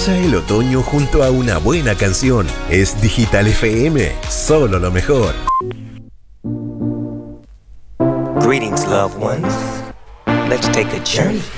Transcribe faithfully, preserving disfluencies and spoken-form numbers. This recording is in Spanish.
Pasa el otoño junto a una buena canción. Es Digital F M, solo lo mejor. Greetings, loved ones. Let's take a journey